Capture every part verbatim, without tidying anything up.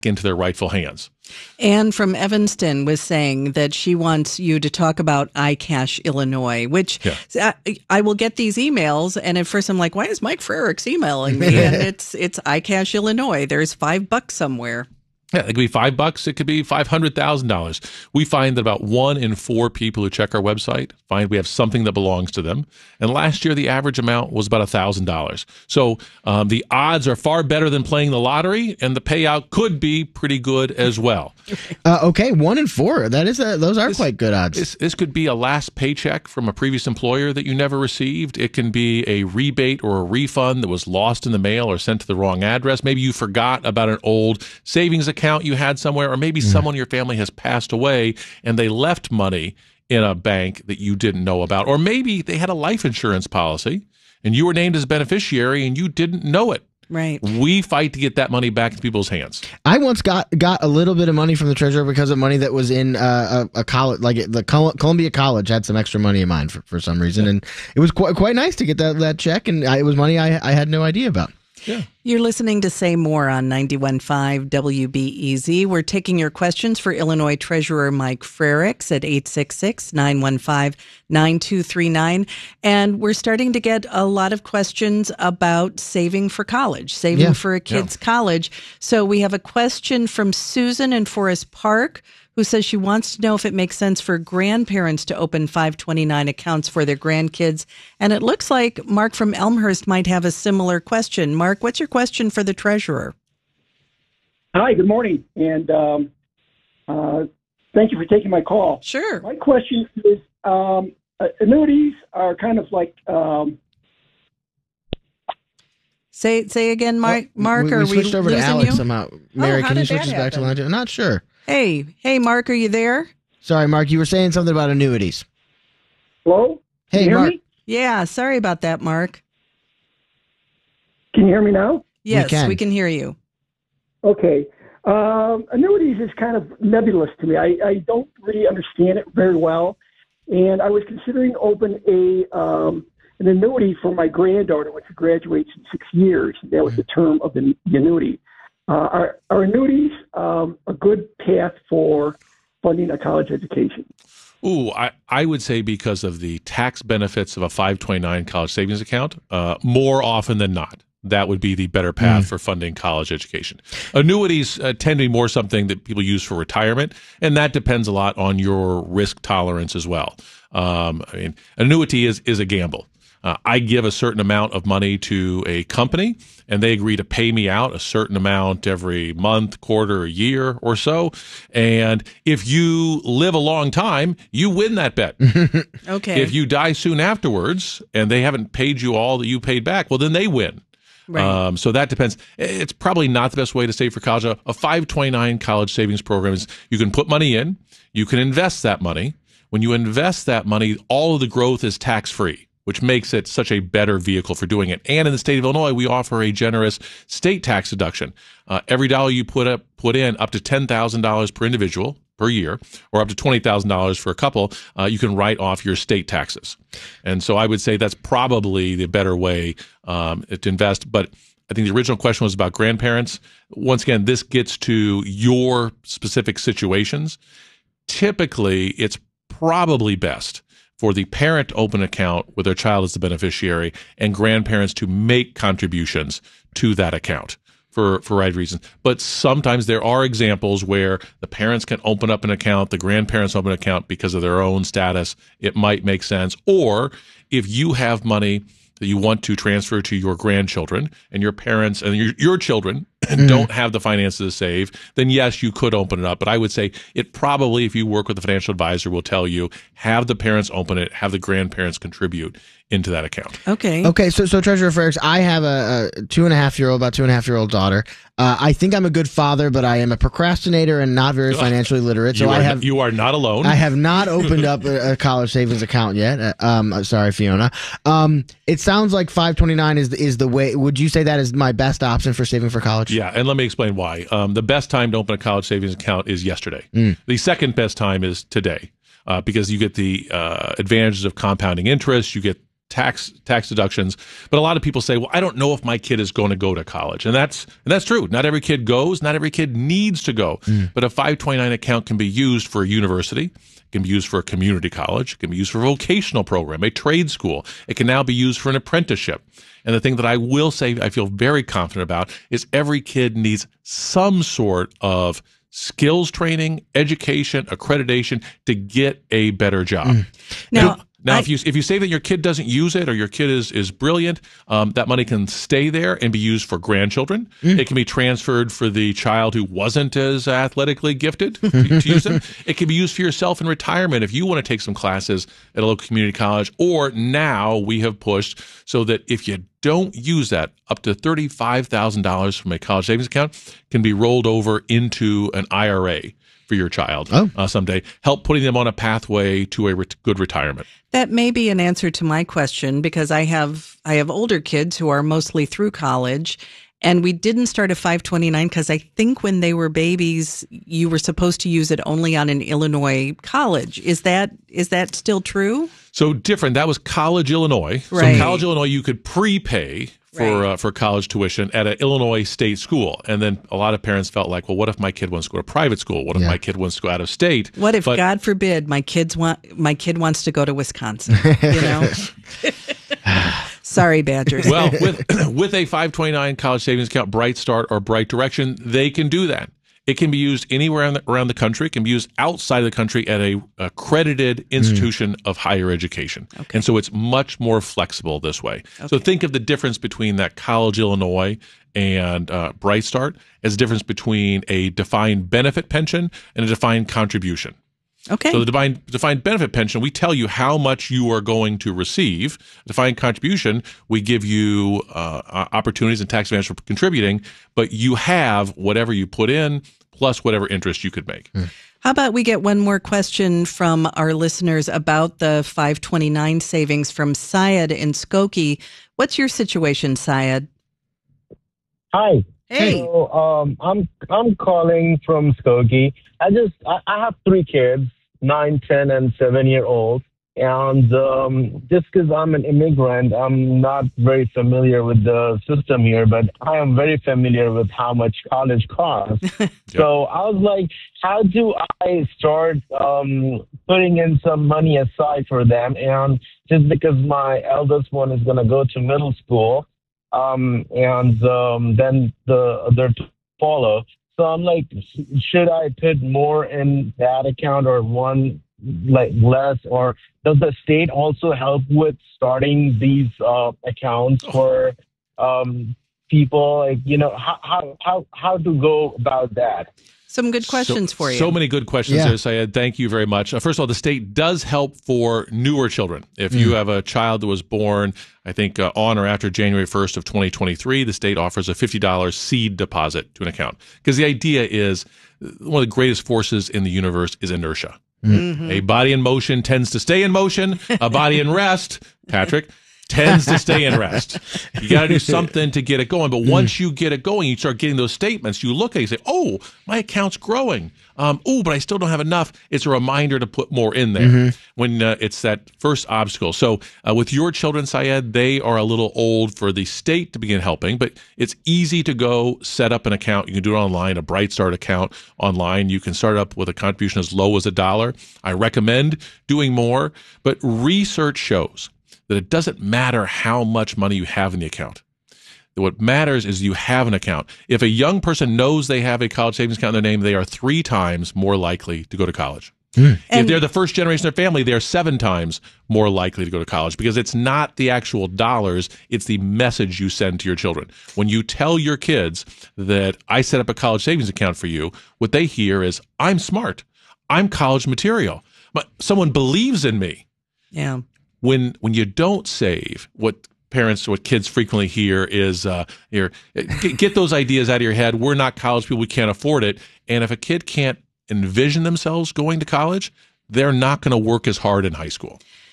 into their rightful hands. Anne from Evanston was saying that she wants you to talk about iCash Illinois, which yeah. I, I will get these emails, and at first I'm like, why is Mike Frericks emailing me? And it's it's iCash Illinois. There's five bucks somewhere. Yeah, it could be five bucks. It could be five hundred thousand dollars. We find that about one in four people who check our website find we have something that belongs to them. And last year, the average amount was about one thousand dollars. So um, the odds are far better than playing the lottery, and the payout could be pretty good as well. Uh, okay, one in four. That is a, those are this, quite good odds. This, this could be a last paycheck from a previous employer that you never received. It can be a rebate or a refund that was lost in the mail or sent to the wrong address. Maybe you forgot about an old savings account account you had somewhere, or maybe mm. someone in your family has passed away and they left money in a bank that you didn't know about. Or maybe they had a life insurance policy and you were named as beneficiary and you didn't know it. Right. We fight to get that money back to people's hands. I once got got a little bit of money from the treasurer because of money that was in uh, a, a college, like the Col- Columbia College had some extra money in mine for, for some reason. Yeah. And it was quite, quite nice to get that, that check. And I, it was money I, I had no idea about. Yeah. You're listening to Say More on ninety-one point five W B E Z. We're taking your questions for Illinois Treasurer Mike Frericks at eight six six, nine one five, nine two three nine. And we're starting to get a lot of questions about saving for college, saving yeah. for a kid's yeah. college. So we have a question from Susan in Forest Park, who says she wants to know if it makes sense for grandparents to open five twenty-nine accounts for their grandkids. And it looks like Mark from Elmhurst might have a similar question. Mark, what's your question for the treasurer? Hi, good morning. And um, uh, thank you for taking my call. Sure. My question is, um, uh, annuities are kind of like... Um, say say again, Mark. Well, Mark, we, we are switched we over to losing Alex you? somehow. Mary, oh, can you did switch that us back to happen? line? I'm not sure. Hey, hey, Mark, are you there? Sorry, Mark, you were saying something about annuities. Hello? Can Hey, you hear Mark. me? Yeah, sorry about that, Mark. Can you hear me now? Yes, We can. we can hear you. Okay. Um, annuities is kind of nebulous to me. I, I don't really understand it very well. And I was considering open a um, an annuity for my granddaughter when she graduates in six years. That was the term of the, the annuity. Uh, are, are annuities um, a good path for funding a college education? Ooh, I, I would say because of the tax benefits of a five twenty-nine college savings account, uh, more often than not, that would be the better path mm. for funding college education. Annuities uh, tend to be more something that people use for retirement, and that depends a lot on your risk tolerance as well. Um, I mean, annuity is, is a gamble. Uh, I give a certain amount of money to a company, and they agree to pay me out a certain amount every month, quarter, a year or so. And if you live a long time, you win that bet. Okay. If you die soon afterwards and they haven't paid you all that you paid back, well, then they win. Right. Um, so that depends. It's probably not the best way to save for college. A, a five twenty-nine college savings program is you can put money in, you can invest that money. When you invest that money, all of the growth is tax-free, which makes it such a better vehicle for doing it. And in the state of Illinois, we offer a generous state tax deduction. Uh, every dollar you put up, put in, up to ten thousand dollars per individual per year, or up to twenty thousand dollars for a couple, uh, you can write off your state taxes. And so I would say that's probably the better way um, to invest. But I think the original question was about grandparents. Once again, this gets to your specific situations. Typically, it's probably best for the parent to open an account with their child as the beneficiary and grandparents to make contributions to that account for, for right reasons. But sometimes there are examples where the parents can open up an account, the grandparents open an account because of their own status. It might make sense. Or if you have money that you want to transfer to your grandchildren and your parents and your, your children mm. don't have the finances to save, then yes, you could open it up. But I would say it probably, if you work with a financial advisor, will tell you, have the parents open it, have the grandparents contribute into that account. Okay. Okay. So, so Treasurer Frericks, I have a, a two and a half year old, about two and a half year old daughter. Uh, I think I'm a good father, but I am a procrastinator and not very financially literate. So you I are have not, you are not alone. I have not opened up a, a college savings account yet. Uh, um, sorry, Fiona. Um, it sounds like five twenty-nine is the, is the way. Would you say that is my best option for saving for college? Yeah, and let me explain why. Um, the best time to open a college savings account is yesterday. Mm. The second best time is today, uh, because you get the uh, advantages of compounding interest. You get tax tax deductions. But a lot of people say, well, I don't know if my kid is going to go to college. And that's and that's true. Not every kid goes. Not every kid needs to go. Mm. But a five twenty-nine account can be used for a university. It can be used for a community college. It can be used for a vocational program, a trade school. It can now be used for an apprenticeship. And the thing that I will say I feel very confident about is every kid needs some sort of skills training, education, accreditation to get a better job. Mm. Now, now I, if you if you say that your kid doesn't use it or your kid is is brilliant, um, that money can stay there and be used for grandchildren. Mm. It can be transferred for the child who wasn't as athletically gifted to, to use them. It can be used for yourself in retirement if you want to take some classes at a local community college. Or now we have pushed so that if you don't use that, up to thirty-five thousand dollars from a college savings account can be rolled over into an I R A for your child oh. uh, someday, help putting them on a pathway to a ret- good retirement. That may be an answer to my question, because I have I have older kids who are mostly through college, and we didn't start a five twenty-nine because I think when they were babies, you were supposed to use it only on an Illinois college. Is that is that still true? So different. That was College Illinois. Right. So College Illinois, you could prepay for right. uh, for college tuition at an Illinois state school. And then a lot of parents felt like, well, what if my kid wants to go to private school? What if yeah. my kid wants to go out of state? What if, but, God forbid, my kids want my kid wants to go to Wisconsin? You know. Sorry, Badgers. Well, with with a five twenty-nine college savings account, Bright Start or Bright Direction, they can do that. It can be used anywhere around the, around the country. It can be used outside of the country at a accredited institution mm. of higher education. Okay. And so it's much more flexible this way. Okay. So think of the difference between that College Illinois and uh, Bright Start as a difference between a defined benefit pension and a defined contribution. Okay. So the defined, defined benefit pension, we tell you how much you are going to receive. Defined contribution, we give you uh, opportunities and tax advantage for contributing, but you have whatever you put in plus whatever interest you could make. Mm. How about we get one more question from our listeners about the five twenty-nine savings from Syed in Skokie. What's your situation, Syed? Hi. Hey. So, um, I'm I'm calling from Skokie. I just I, I have three kids, nine, ten, and seven year old, and um, just because I'm an immigrant, I'm not very familiar with the system here, but I am very familiar with how much college costs. Yep. So I was like, how do I start um, putting in some money aside for them? And just because my eldest one is going to go to middle school. Um, and um, then the other two follow. So I'm like, should I put more in that account or one like less? Or does the state also help with starting these uh, accounts for um, people? Like, you know, how how how how to go about that? Some good questions so, for you. So many good questions yeah. there, Syed. Thank you very much. Uh, first of all, the state does help for newer children. If mm. you have a child that was born, I think, uh, on or after January first of twenty twenty-three, the state offers a fifty dollars seed deposit to an account. Because the idea is one of the greatest forces in the universe is inertia. Mm-hmm. A body in motion tends to stay in motion. A body in rest, Patrick, tends to stay in rest. You got to do something to get it going. But once you get it going, you start getting those statements. You look at it, you say, oh, my account's growing. Um, oh, but I still don't have enough. It's a reminder to put more in there mm-hmm. when uh, it's that first obstacle. So uh, with your children, Syed, they are a little old for the state to begin helping, but it's easy to go set up an account. You can do it online, a Bright Start account online. You can start up with a contribution as low as a dollar. I recommend doing more, but research shows that it doesn't matter how much money you have in the account. What matters is you have an account. If a young person knows they have a college savings account in their name, they are three times more likely to go to college. Mm. If they're the first generation of their family, they're seven times more likely to go to college because it's not the actual dollars, it's the message you send to your children. When you tell your kids that I set up a college savings account for you, what they hear is, I'm smart. I'm college material. But someone believes in me. Yeah. When when you don't save, what parents, what kids frequently hear is, uh, here, get, get those ideas out of your head. We're not college people. We can't afford it. And if a kid can't envision themselves going to college, they're not going to work as hard in high school.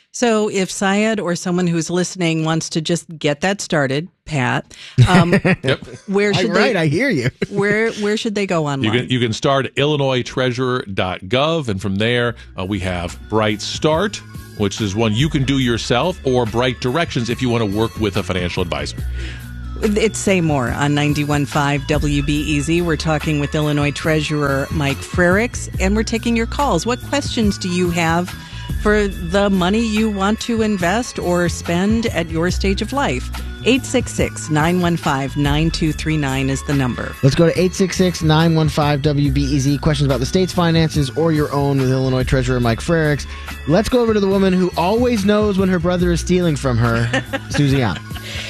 So if Syed or someone who's listening wants to just get that started, Pat, um, Yep. where should right, they? I hear you. Where where should they go online? You can you can start at illinois treasurer dot gov, and from there uh, we have Bright Start, which is one you can do yourself, or Bright Directions if you want to work with a financial advisor. It's Say More on ninety-one point five W B E Z. We're talking with Illinois Treasurer Mike Frerichs, and we're taking your calls. What questions do you have for the money you want to invest or spend at your stage of life? eight six six, nine one five, nine two three nine is the number. Let's go to eight six six, nine one five, W B E Z. Questions about the state's finances or your own with Illinois Treasurer Mike Frerichs. Let's go over to the woman who always knows when her brother is stealing from her, Susie Ann.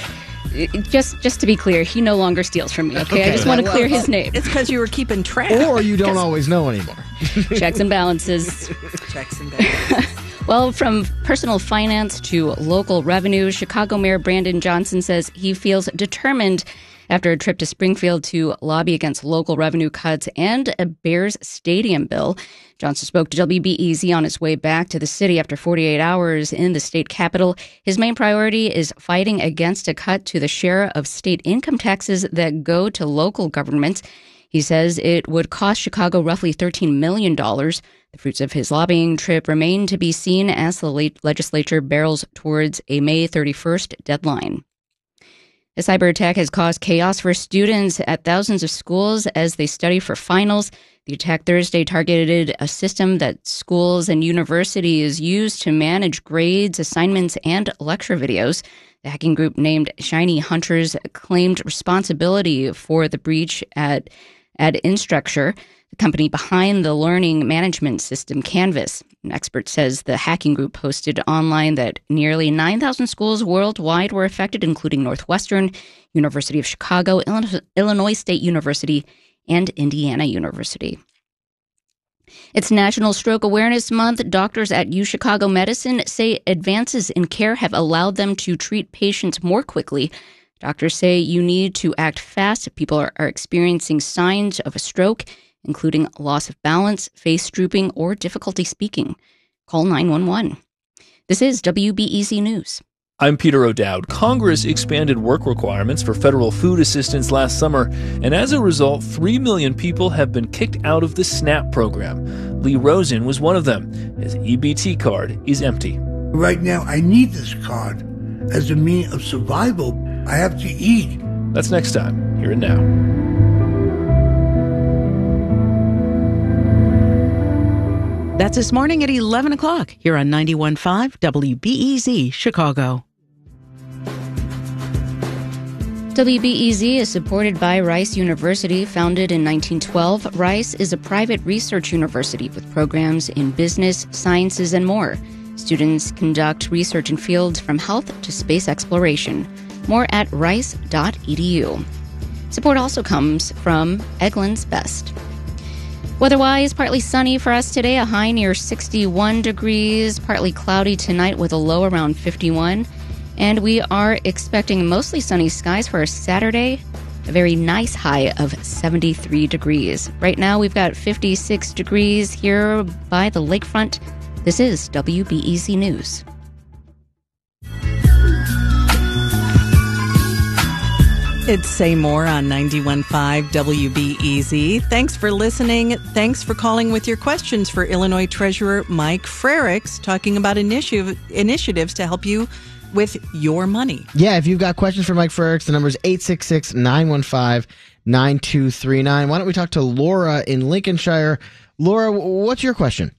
Just just to be clear, he no longer steals from me, okay? Okay. I just want to Well, clear his name. It's because you were keeping track. Or you don't always know anymore. Checks and balances. Checks and balances. Well, from personal finance to local revenue, Chicago Mayor Brandon Johnson says he feels determined after a trip to Springfield to lobby against local revenue cuts and a Bears stadium bill. Johnson spoke to W B E Z on his way back to the city after forty-eight hours in the state capitol. His main priority is fighting against a cut to the share of state income taxes that go to local governments. He says it would cost Chicago roughly thirteen million dollars. The fruits of his lobbying trip remain to be seen as the late legislature barrels towards a May thirty-first deadline. A cyber attack has caused chaos for students at thousands of schools as they study for finals. The attack Thursday targeted a system that schools and universities use to manage grades, assignments, and lecture videos. The hacking group named Shiny Hunters claimed responsibility for the breach at, at Instructure, the company behind the learning management system Canvas. An expert says the hacking group posted online that nearly nine thousand schools worldwide were affected, including Northwestern, University of Chicago, Illinois State University, and Indiana University. It's National Stroke Awareness Month. Doctors at UChicago Medicine say advances in care have allowed them to treat patients more quickly. Doctors say you need to act fast if people are, are experiencing signs of a stroke, including loss of balance, face drooping, or difficulty speaking. Call nine one one. This is W B E Z News. I'm Peter O'Dowd. Congress expanded work requirements for federal food assistance last summer, and as a result, three million people have been kicked out of the SNAP program. Lee Rosen was one of them. His E B T card is empty. Right now, I need this card as a means of survival. I have to eat. That's next time, here and now. That's this morning at eleven o'clock here on ninety-one point five W B E Z Chicago. W B E Z is supported by Rice University. Founded in nineteen twelve, Rice is a private research university with programs in business, sciences, and more. Students conduct research in fields from health to space exploration. More at rice dot e d u. Support also comes from Eggland's Best. Weather-wise, partly sunny for us today, a high near sixty-one degrees, partly cloudy tonight with a low around fifty-one. And we are expecting mostly sunny skies for Saturday, a very nice high of seventy-three degrees. Right now, we've got fifty-six degrees here by the lakefront. This is W B E Z News. It's Say More on ninety-one point five W B E Z. Thanks for listening. Thanks for calling with your questions for Illinois Treasurer Mike Frerichs, talking about initiative, initiatives to help you with your money. Yeah, if you've got questions for Mike Frerichs, the number is eight six six, nine one five, nine two three nine. Why don't we talk to Laura in Lincolnshire? Laura, what's your question?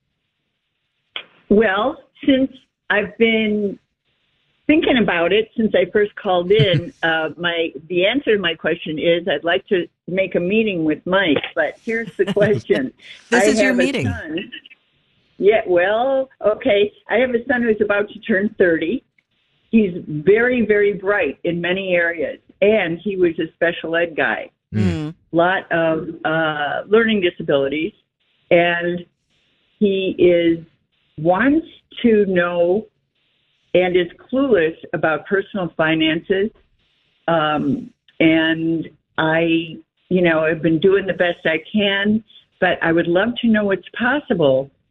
Well, since I've been thinking about it since I first called in, uh, my the answer to my question is I'd like to make a meeting with Mike, but here's the question. This I is your have a meeting. son. Yeah, well, okay. I have a son who's about to turn thirty. He's very, very bright in many areas, and he was a special ed guy. Mm. Lot of uh, learning disabilities, and he is wants to know and is clueless about personal finances. Um, and I, you know, I've been doing the best I can, but I would love to know what's possible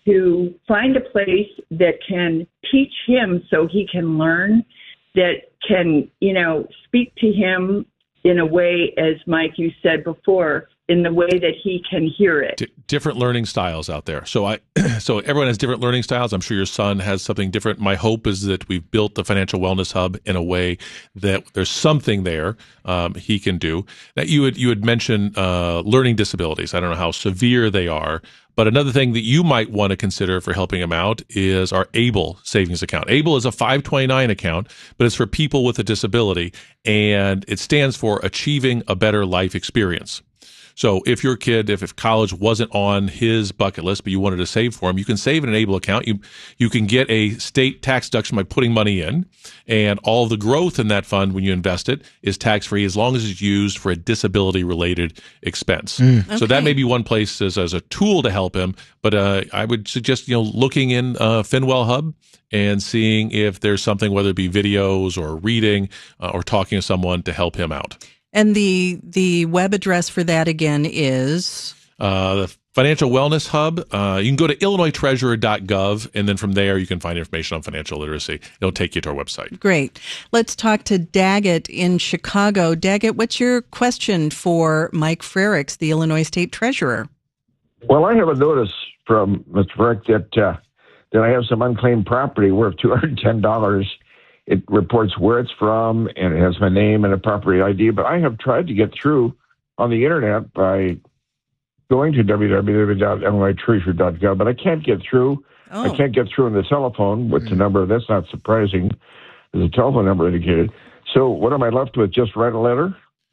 to find a place that can teach him so he can learn, that can, you know, speak to him in a way, as Mike, you said before, in the way that he can hear it. D- different learning styles out there. So I, so everyone has different learning styles. I'm sure your son has something different. My hope is that we've built the Financial Wellness Hub in a way that there's something there um, he can do. Now you had you had mentioned uh, learning disabilities. I don't know how severe they are, but another thing that you might want to consider for helping him out is our ABLE savings account. ABLE is a five twenty-nine account, but it's for people with a disability, and it stands for Achieving a Better Life Experience. So if your kid, if, if college wasn't on his bucket list, but you wanted to save for him, you can save in an ABLE account. You you can get a state tax deduction by putting money in, and all the growth in that fund when you invest it is tax-free as long as it's used for a disability-related expense. Mm. Okay. So that may be one place as, as a tool to help him, but uh, I would suggest, you know, looking in uh, FinWell Hub and seeing if there's something, whether it be videos or reading uh, or talking to someone to help him out. And the the web address for that again is? Uh, the Financial Wellness Hub. Uh, you can go to illinois treasurer dot gov, and then from there you can find information on financial literacy. It'll take you to our website. Great. Let's talk to Daggett in Chicago. Daggett, what's your question for Mike Frerichs, the Illinois State Treasurer? Well, I have a notice from Mister Frerichs that, uh, that I have some unclaimed property worth two hundred ten dollars. It reports where it's from, and it has my name and a property I D, but I have tried to get through on the internet by going to w w w dot illinois treasurer dot gov, but I can't get through. Oh. I can't get through on the telephone with mm. the number. That's not surprising. There's a telephone number indicated. So what am I left with? Just write a letter?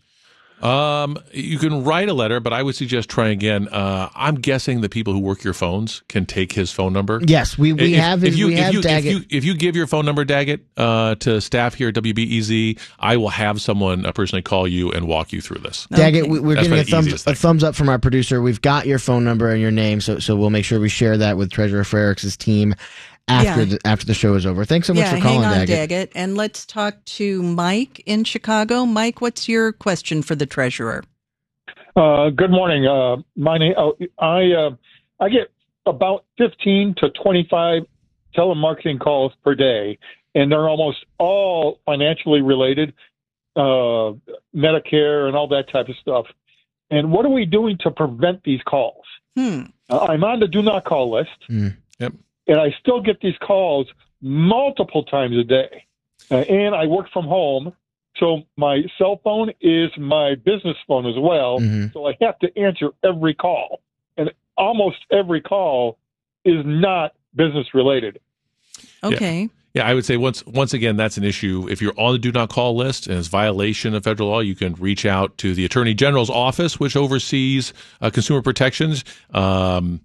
Um, you can write a letter, but I would suggest trying again. Uh, I'm guessing the people who work your phones can take his phone number. Yes, we, we if, have his, if you, we if have you, Daggett. If you, if you give your phone number, Daggett, uh, to staff here at W B E Z, I will have someone uh, personally call you and walk you through this. Daggett, okay. we, we're That's getting a thumbs, a thumbs up from our producer. We've got your phone number and your name, so so we'll make sure we share that with Treasurer Frerichs' team after yeah. the after the show is over. Thanks so much yeah, for calling, hang on, Daggett. Daggett. And let's talk to Mike in Chicago. Mike, what's your question for the treasurer? Uh, good morning. Uh, my name. Uh, I uh, I get about fifteen to twenty-five telemarketing calls per day, and they're almost all financially related, uh, Medicare and all that type of stuff. And what are we doing to prevent these calls? Hmm. Uh, I'm on the do not call list, mm. Yep. and I still get these calls multiple times a day. Uh, and I work from home. So my cell phone is my business phone as well. Mm-hmm. So I have to answer every call. And almost every call is not business related. Okay. Yeah. Yeah, I would say once once again, that's an issue. If you're on the do not call list and it's violation of federal law, you can reach out to the Attorney General's office, which oversees uh, consumer protections. Um,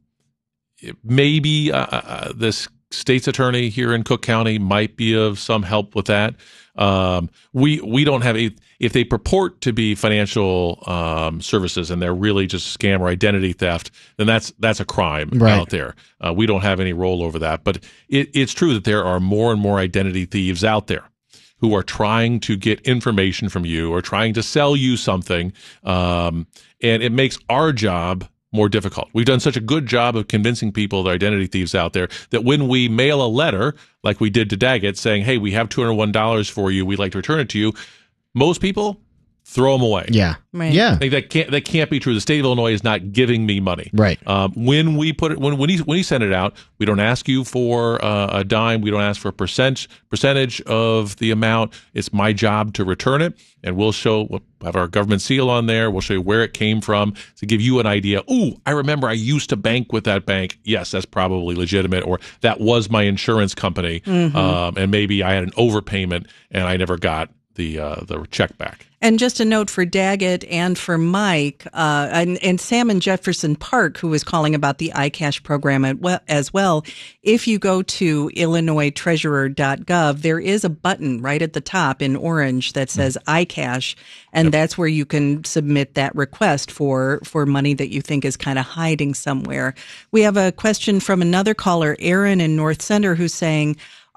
maybe uh, uh, this state's attorney here in Cook County might be of some help with that. Um, we we don't have a, if they purport to be financial um, services and they're really just scam or identity theft, then that's that's a crime right. out there. Uh, we don't have any role over that. But it, it's true that there are more and more identity thieves out there who are trying to get information from you or trying to sell you something, um, and it makes our job more difficult. We've done such a good job of convincing people, the identity thieves out there, that when we mail a letter, like we did to Daggett, saying, hey, we have two hundred one dollars for you, we'd like to return it to you, most people throw them away. Yeah. Right. Yeah. Like that can't that can't be true. The state of Illinois is not giving me money. Right. Um, when we put it when when you when you send it out, we don't ask you for uh, a dime. We don't ask for a percent percentage of the amount. It's my job to return it, and we'll show we'll have our government seal on there. We'll show you where it came from to give you an idea. Ooh, I remember I used to bank with that bank. Yes, that's probably legitimate, or that was my insurance company, mm-hmm. um, and maybe I had an overpayment and I never got the uh, the check back. And just a note for Daggett and for Mike, uh, and, and Sam in Jefferson Park, who was calling about the iCash program as well. If you go to illinois treasurer dot gov, there is a button right at the top in orange that says iCash, and yep. that's where you can submit that request for, for money that you think is kind of hiding somewhere. We have a question from another caller, Aaron in North Center, who's saying,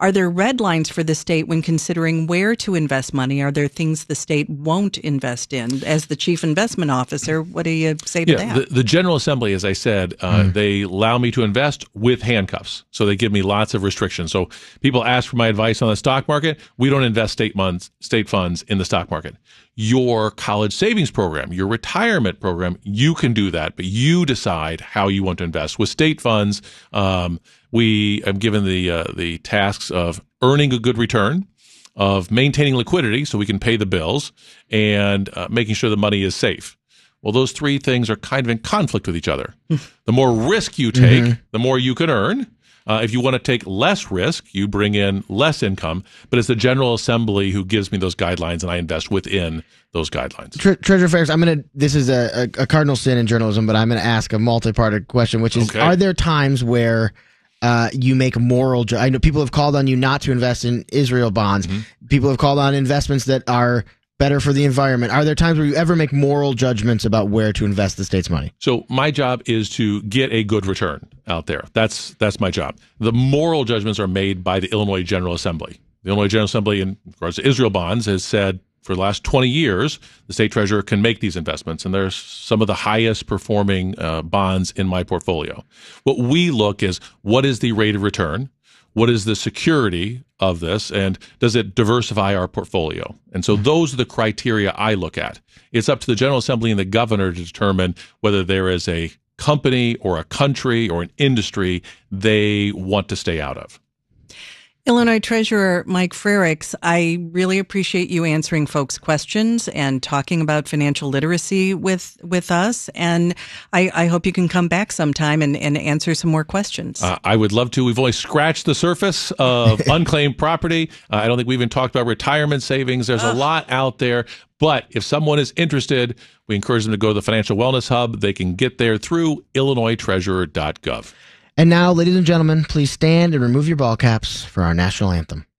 Are there red lines for the state when considering where to invest money? Are there things the state won't invest in? As the chief investment officer, what do you say to yeah, that? The, the General Assembly, as I said, uh, mm. they allow me to invest with handcuffs. So they give me lots of restrictions. So people ask for my advice on the stock market. We don't invest state funds, state funds in the stock market. Your college savings program, your retirement program, you can do that, but you decide how you want to invest. With state funds, um, we have given the uh, the tasks of earning a good return, of maintaining liquidity so we can pay the bills, and uh, making sure the money is safe. Well, those three things are kind of in conflict with each other. The more risk you take, mm-hmm. the more you can earn. Uh, if you want to take less risk, you bring in less income. But it's the General Assembly who gives me those guidelines, and I invest within those guidelines. Tre- Treasurer Frerichs, I'm going to. This is a, a, a cardinal sin in journalism, but I'm going to ask a multi-parted question, which is: okay. Are there times where uh, you make moral? Ju- I know people have called on you not to invest in Israel bonds. Mm-hmm. People have called on investments that are better for the environment. Are there times where you ever make moral judgments about where to invest the state's money? So my job is to get a good return out there. That's that's my job. The moral judgments are made by the Illinois General Assembly. The Illinois General Assembly, in regards to Israel bonds, has said for the last twenty years, the state treasurer can make these investments, and there's some of the highest performing uh, bonds in my portfolio. What we look is, what is the rate of return? What is the security of this, and does it diversify our portfolio? And so those are the criteria I look at. It's up to the General Assembly and the governor to determine whether there is a company or a country or an industry they want to stay out of. Illinois Treasurer Mike Frerichs, I really appreciate you answering folks' questions and talking about financial literacy with with us. And I, I hope you can come back sometime and, and answer some more questions. Uh, I would love to. We've only scratched the surface of unclaimed property. Uh, I don't think we even talked about retirement savings. There's Ugh. a lot out there. But if someone is interested, we encourage them to go to the Financial Wellness Hub. They can get there through illinois treasurer dot gov. And now, ladies and gentlemen, please stand and remove your ball caps for our national anthem.